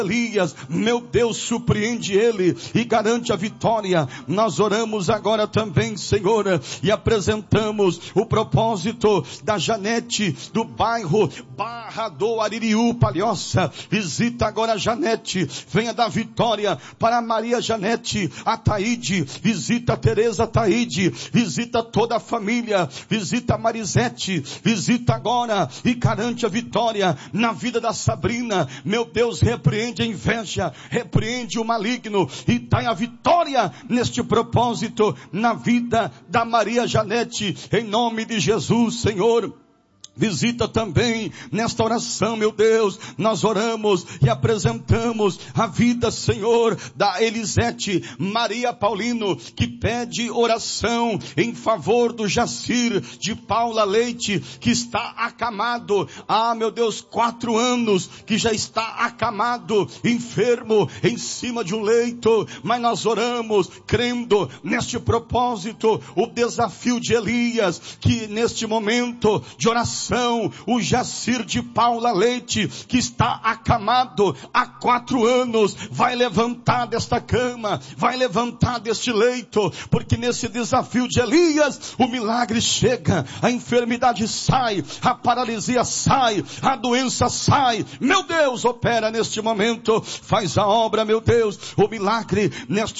Elias, meu Deus, surpreende ele e garante a vitória. Nós oramos agora também, Senhor, e apresentamos o propósito da Janete, do bairro Barra do Aririú, Palhoça. Visita agora a Janete, venha dar vitória para a Maria Janete, a Taíde, visita a Tereza Taíde, visita toda a família, visita a Marisete, visita agora e garante a vitória na vida da Sabrina. Meu Deus, repreende a inveja, repreende o maligno e dai a vitória neste propósito na vida da Maria Janete, em nome de Jesus, Senhor. Visita também nesta oração, meu Deus, nós oramos e apresentamos a vida, Senhor, da Elisete Maria Paulino, que pede oração em favor do Jacir de Paula Leite, que está acamado, meu Deus, 4 anos, que já está acamado, enfermo, em cima de um leito, mas nós oramos, crendo neste propósito, o desafio de Elias, que neste momento de oração, o Jacir de Paula Leite, que está acamado há 4 anos, vai levantar desta cama, vai levantar deste leito, porque nesse desafio de Elias, o milagre chega, a enfermidade sai, a paralisia sai, a doença sai. Meu Deus, opera neste momento, faz a obra, meu Deus, o milagre neste